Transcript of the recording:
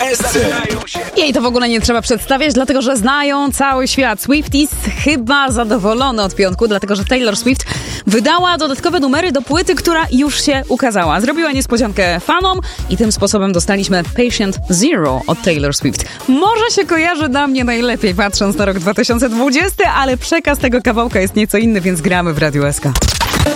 SC. Jej to w ogóle nie trzeba przedstawiać, dlatego że znają cały świat. Swifties chyba zadowolony od piątku, dlatego że Taylor Swift wydała dodatkowe numery do płyty, która już się ukazała. Zrobiła niespodziankę fanom i tym sposobem dostaliśmy Patient Zero od Taylor Swift. Może się kojarzy na mnie najlepiej, patrząc na rok 2020, ale przekaz tego kawałka jest nieco inny, więc gramy w Radiu SK.